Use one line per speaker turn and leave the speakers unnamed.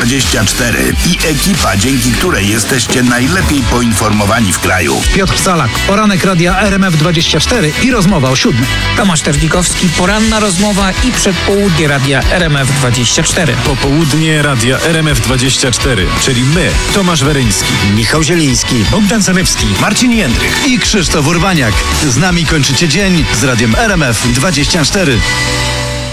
RMF24 i ekipa, dzięki której jesteście najlepiej poinformowani w kraju.
Piotr Salak, poranek radia RMF24 i rozmowa o 7.
Tomasz Terlikowski, poranna rozmowa i przedpołudnie radia RMF24.
Popołudnie radia RMF24, czyli my, Tomasz Weryński,
Michał Zieliński,
Bogdan Zalewski,
Marcin Jędrych.
i Krzysztof Urbaniak. Z nami kończycie dzień z radiem RMF24.